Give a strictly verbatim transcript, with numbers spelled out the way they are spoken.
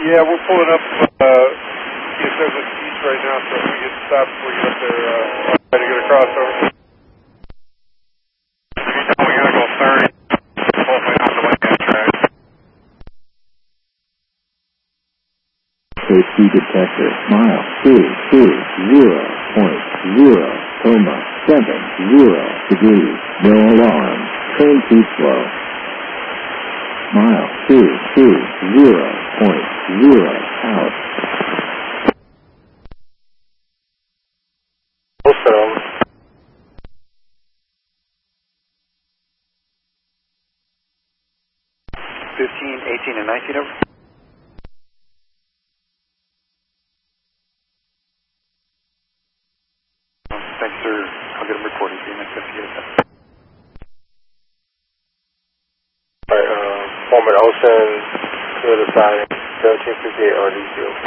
Yeah, we're pulling up uh, T S O East right now, so if we get stopped before you get up there, uh, try to get across over. We gotta go thirty, hopefully not the left-hand track. Safety detector, mile two two zero point zero, coma seven zero degrees, no alarm, train too slow. Mile two two zero point zero out. Also, fifteen, eighteen, and nineteen over. Thanks, sir. I'll get them recorded for you next time you get it. Alright, uh, Foreman Olsen, clear the side, seventeen fifty-eight R D two.